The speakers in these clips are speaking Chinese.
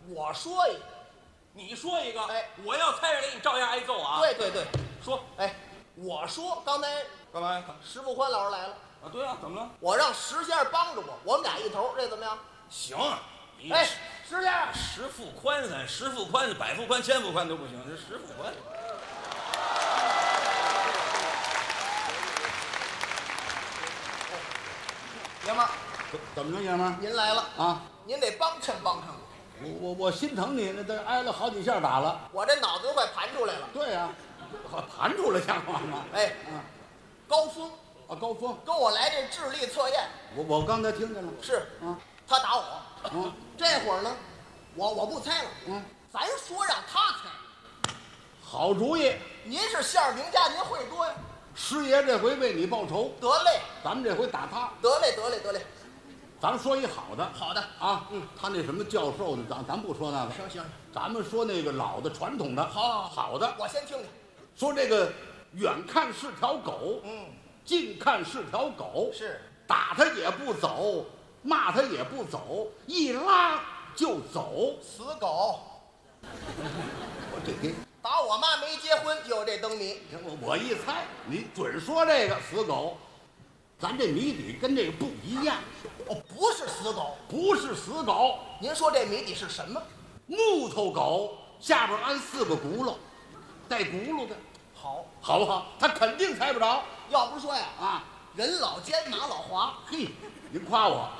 我说一个， 你说一个， 哎， 我要猜着了，你照样挨揍啊！ 对对对， 说， 哎，我说刚才干嘛呀？ 石富宽老师来了， 啊，对啊，怎么了？ 我让石先生帮着我们俩一头，这怎么样？ 行，你哎，石先生， 十副宽三，十副宽，百副宽，千副宽都不行，这十副宽。 爷们儿， 怎么着，爷们儿您来了， 啊？ 您得帮衬帮衬我心疼你，那都挨了好几下打了。 我这脑子都快盘出来了。 对呀、盘出来像话吗？ 哎， 啊高峰啊，高峰， 跟我来这智力测验， 我刚才听见了。 是啊， 他打我， 嗯这会儿呢，我不猜了， 嗯， 咱说让他猜。 好主意， 您是馅儿饼家，您会多呀？ 师爷这回为你报仇， 得嘞， 咱们这回打他。 得嘞，得嘞，得嘞。 咱们说一好的好的， 啊，他那什么教授的，咱不说那个， 行行， 咱们说那个老的传统的，好的。 我先听听。 说这个远看是条狗，近看是条狗， 是打他也不走，骂他也不走，一拉就走。 死狗， 我这打我妈没结婚就有这灯谜。 我一猜，你准说这个死狗，咱这谜底跟这个不一样， 哦，不是死狗， 不是死狗， 您说这谜底是什么？ 木头狗下边安4个轱辘，带轱辘的， 好， 好不好？他肯定猜不着要不说呀， 啊！ 人老奸马老滑。 嘿，您夸我，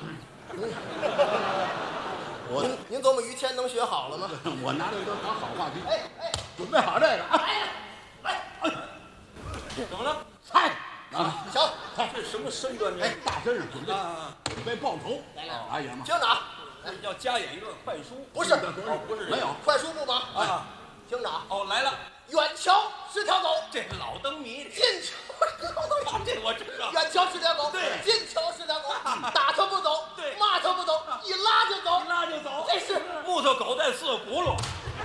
您琢磨于谦能学好了吗？ 我拿这都当好话题。 哎哎， 准备好这个啊！ 来， 怎么了？ 猜啊！ 行， 这什么身段？这哎，大身上准备啊， 准备报仇。 来来哎呀妈！ 听着啊， 要加演一段快书？ 不是不是没有。 快书不忙啊。 听着啊， 哦，来了， 远瞧是条狗， 这老灯谜， 近瞧是条狗。 这我知道。 远瞧是条狗， 对近瞧是条狗，打它不走， 对骂它不走，一拉就走一，拉就走， 这是木头狗带4个轱辘，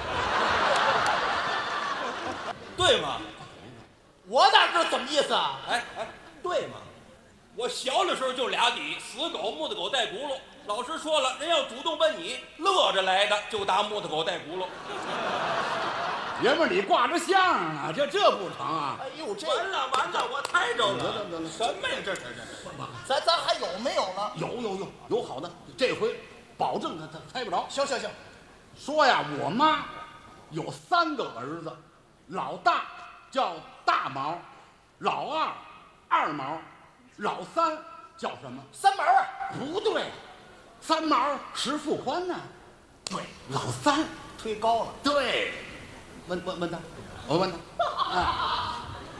对吗？ 我哪知道怎么意思啊？ 哎哎，对吗？我小的时候就俩底，死狗、木头狗带轱辘。老师说了，人要主动问你，乐着来的就打木头狗带轱辘。 爷们儿，你挂着相声呢，这不成啊！ 哎呦，这完了完了，我猜着了。 得了什么呀？这咱还有没有了？ 有好的，这回保证他猜不着。 行行行， 说呀，我妈有3个儿子，老大叫大毛，老二二毛，老三叫什么？ 三门啊， 不对，三毛石富宽呢？对，老三推高了。 对，问他，我问他，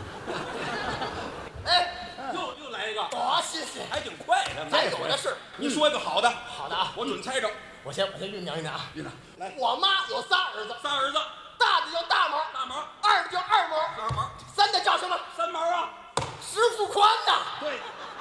哎， 又来一个， 多新鲜！ 还挺快的。 咱有的是。 你说一个好的， 好的啊， 我准猜着。 我先酝酿酝酿啊。 院长来， 我妈有仨儿子， 仨儿子， 大的叫大毛， 大毛、 二的叫二毛， 二毛、 三的叫什么？ 三毛啊。 石富宽呐。 对，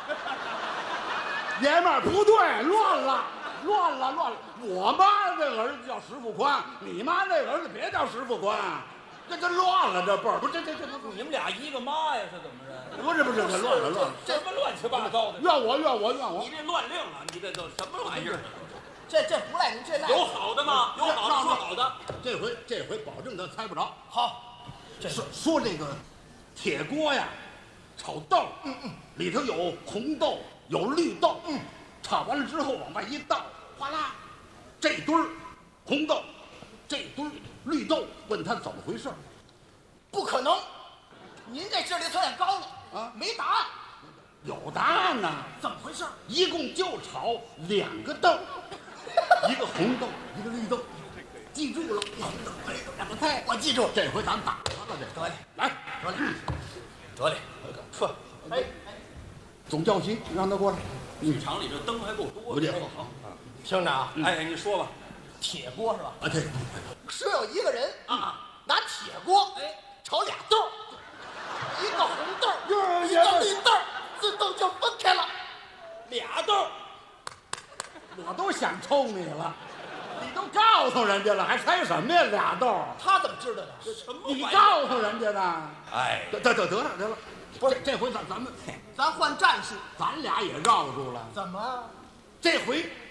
爷们儿不对，乱了。我妈这儿子叫石富宽，你妈那儿子别叫石富宽，这乱了，这辈儿不这你们俩一个妈呀？是怎么着？ 不是这乱了。 什么乱七八糟的？ 怨我， 你这乱令啊！你这都什么玩意儿？ 这不赖您，这赖有好的吗？有好的说好的。 这回保证他猜不着。 好。 说这个铁锅呀，炒豆，里头有红豆，有绿豆，炒完了之后往外一倒，哗啦，这堆儿红豆，这堆儿绿豆，问他怎么回事？ 不可能，您这智力测验高了啊， 没答案， 有答案呢， 怎么回事？ 一共就炒2个豆，一个红豆，一个绿豆，记住了，2个菜， 我记住， 这回咱打他了，这得嘞， 来， 得嘞， 说，哎， 总教习让他过来， 剧场里这灯还够多我这好听着啊， 哎，你说吧。 铁锅是吧？ 啊，对， 说有一个人啊， 拿铁锅哎炒俩豆儿，一个红豆儿， 哟一个绿豆儿，自动就分开了。 俩豆， 我都想抽你了，你都告诉人家了，还猜什么呀？2豆， 他怎么知道的？ 什么你玩意儿？ 告诉人家的。 哎， 得了，不是这回咱们咱换战术， 咱俩也绕住了。 怎么？ 这回